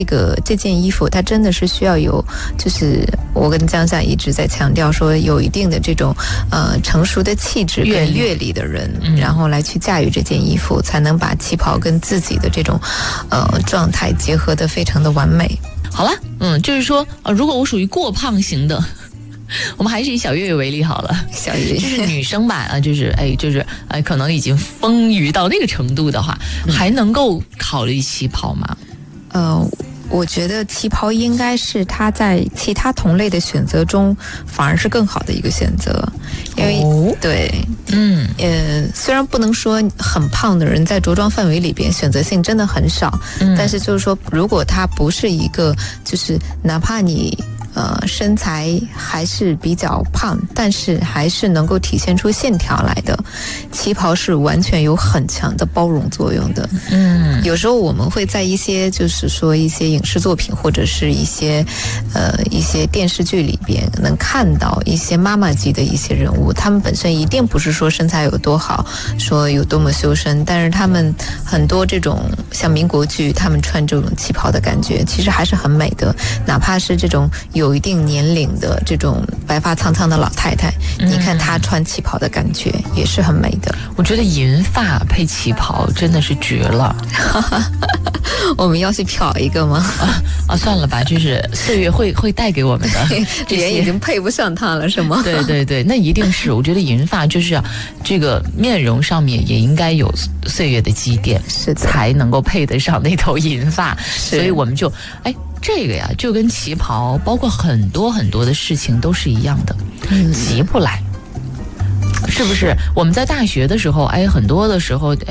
这件衣服它真的是需要有，就是我跟江夏一直在强调说，有一定的这种成熟的气质跟阅历的人，然后来去驾驭这件衣服，才能把旗袍跟自己的这种状态结合得非常的完美。 好了，就是说如果我属于过胖型的，我们还是以小月月为例好了。 小月就是女生吧，就是可能已经丰腴到那个程度的话，还能够考虑旗袍吗？ 我觉得旗袍应该是它在其他同类的选择中反而是更好的一个选择，因为对，虽然不能说很胖的人在着装范围里边选择性真的很少，但是就是说，如果它不是一个，就是哪怕你身材还是比较胖，但是还是能够体现出线条来的，旗袍是完全有很强的包容作用的。有时候我们会在一些就是说一些影视作品或者是一些电视剧里边能看到一些妈妈级的一些人物，他们本身一定不是说身材有多好，说有多么修身，但是他们很多这种像民国剧，他们穿这种旗袍的感觉其实还是很美的，哪怕是这种有一定年龄的这种白发苍苍的老太太，你看她穿旗袍的感觉也是很美的。 我觉得银发配旗袍真的是绝了。 我们要去漂一个吗？ 算了吧，就是岁月会带给我们的。 脸已经配不上它了，是吗？ 对，那一定是。我觉得银发就是这个面容上面也应该有岁月的积淀， 是的， 才能够配得上那头银发。所以我们就这个呀，就跟旗袍，包括很多很多的事情都是一样的，急不来，是不是？我们在大学的时候，很多的时候，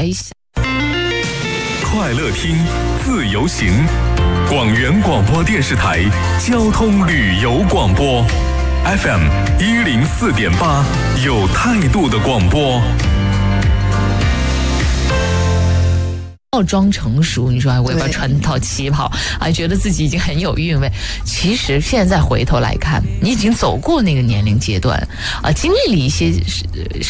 快乐听，自由行，广元广播电视台交通旅游广播 FM 104.8，有态度的广播。 要装成熟，你说我要不要穿套旗袍觉得自己已经很有韵味。其实现在回头来看，你已经走过那个年龄阶段经历了一些